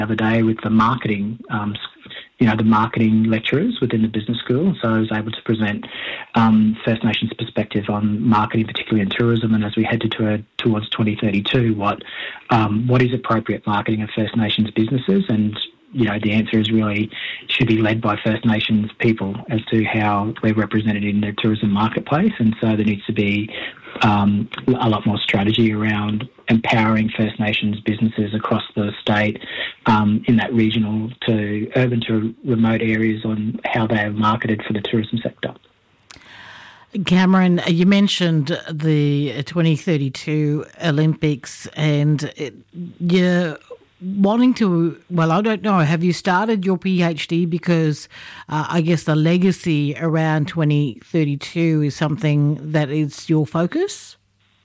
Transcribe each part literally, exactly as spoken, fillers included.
the other day with the marketing, um, you know, the marketing lecturers within the business school. So I was able to present um, First Nations perspective on marketing, particularly in tourism, and as we head to, to, towards twenty thirty-two, what um, what is appropriate marketing of First Nations businesses. And you know, the answer is really should be led by First Nations people as to how we're represented in the tourism marketplace. And so there needs to be um, a lot more strategy around empowering First Nations businesses across the state um, in that regional to urban to remote areas on how they are marketed for the tourism sector. Cameron, you mentioned the twenty thirty-two Olympics and you're wanting to, well, I don't know, have you started your PhD because uh, I guess the legacy around twenty thirty-two is something that is your focus?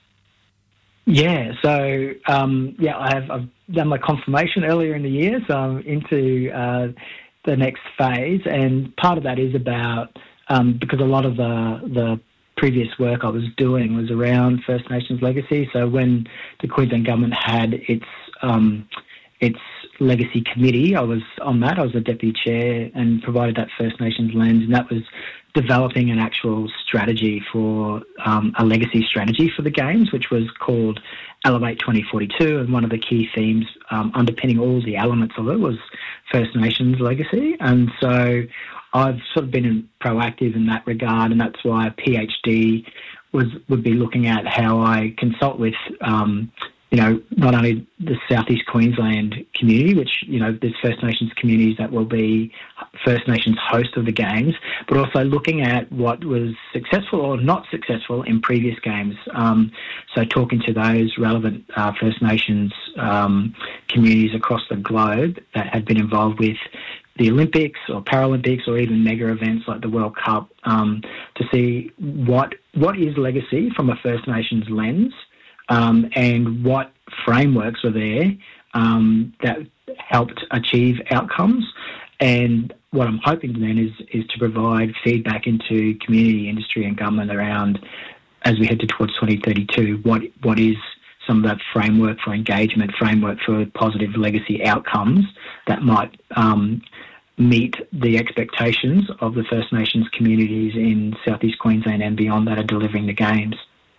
Yeah, so, um, yeah, I have, I've done my confirmation earlier in the year, so I'm into uh, the next phase, and part of that is about, um, because a lot of the, the previous work I was doing was around First Nations legacy, so when the Queensland Government had its um, its legacy committee, I was on that. I was the deputy chair and provided that First Nations lens, and that was developing an actual strategy for um, a legacy strategy for the Games, which was called Elevate twenty forty-two, and one of the key themes um, underpinning all the elements of it was First Nations legacy. And so I've sort of been proactive in that regard, and that's why a PhD was would be looking at how I consult with um, you know, not only the Southeast Queensland community, which, you know, there's First Nations communities that will be First Nations host of the Games, but also looking at what was successful or not successful in previous Games. Um, so talking to those relevant uh, First Nations um, communities across the globe that had been involved with the Olympics or Paralympics or even mega events like the World Cup um, to see what what is legacy from a First Nations lens. Um, and what frameworks were there um, that helped achieve outcomes. And what I'm hoping then is is to provide feedback into community, industry and government around, as we head to towards twenty thirty-two, what what is some of that framework for engagement, framework for positive legacy outcomes that might um, meet the expectations of the First Nations communities in Southeast Queensland and beyond that are delivering the Games.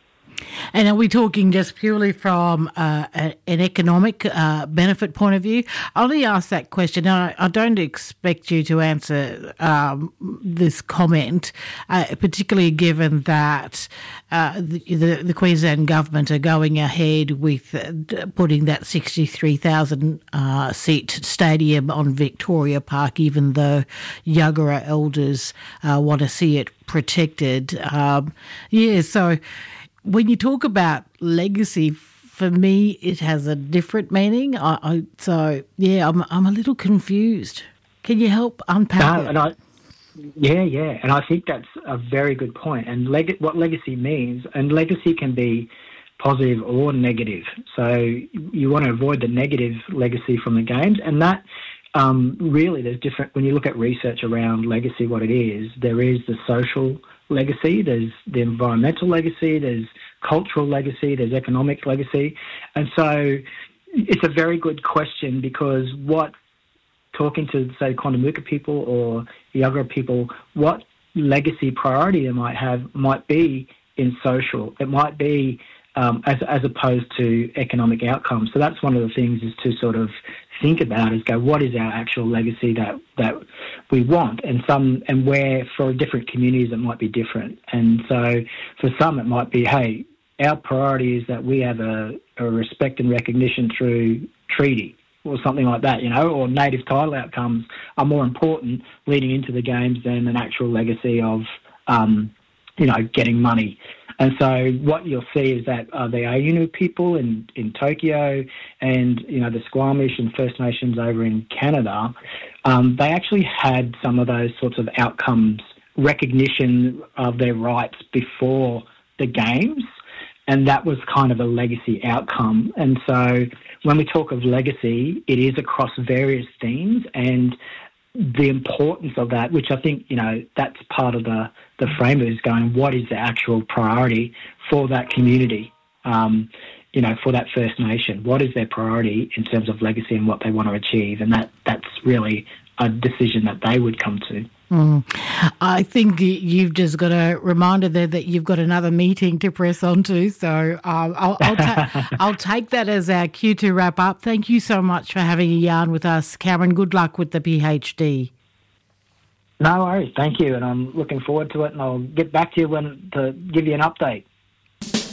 And are we talking just purely from uh, a, an economic uh, benefit point of view? I only ask that question. I, I don't expect you to answer um, this comment, uh, particularly given that uh, the, the, the Queensland Government are going ahead with uh, putting that sixty-three thousand uh, seat stadium on Victoria Park, even though Yagara elders uh, want to see it protected. Um, yeah, so when you talk about legacy, for me, it has a different meaning. I, I so yeah, I'm I'm a little confused. Can you help unpack no, it? And I, yeah, yeah, and I think that's a very good point. And leg- what legacy means, and legacy can be positive or negative. So you want to avoid the negative legacy from the Games, and that um, really there's different. When you look at research around legacy, what it is, there is the social legacy, there's the environmental legacy, there's cultural legacy, there's economic legacy. And so it's a very good question because what, talking to, say, Quandamooka people or Yagara people, what legacy priority they might have might be in social. It might be um, as as opposed to economic outcomes. So that's one of the things is to sort of think about is go, what is our actual legacy that, that we want? And some and where for different communities it might be different. And so for some it might be, hey, our priority is that we have a, a respect and recognition through treaty or something like that, you know, or native title outcomes are more important leading into the Games than an actual legacy of, um, you know, getting money. And so what you'll see is that uh, the Ainu people in, in Tokyo and, you know, the Squamish and First Nations over in Canada, um, they actually had some of those sorts of outcomes, recognition of their rights before the Games, and that was kind of a legacy outcome. And so when we talk of legacy, it is across various themes, and the importance of that, which I think, you know, that's part of the, the framework is going, what is the actual priority for that community? Um, you know, for that First Nation. What is their priority in terms of legacy and what they want to achieve? And that that's really a decision that they would come to. Mm. I think you've just got a reminder there that you've got another meeting to press on to. So um, I'll, I'll, ta- I'll take that as our cue to wrap up. Thank you so much for having a yarn with us, Cameron. Good luck with the PhD. No worries. Thank you. And I'm looking forward to it. And I'll get back to you when to give you an update.